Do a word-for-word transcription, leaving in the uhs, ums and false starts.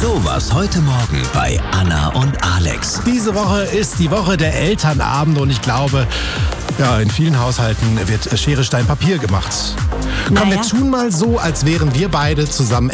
Sowas heute Morgen bei Anna und Alex. Diese Woche ist die Woche der Elternabende und ich glaube, ja, in vielen Haushalten wird Schere, Stein, Papier gemacht. Komm, Naja. wir tun mal so, als wären wir beide zusammen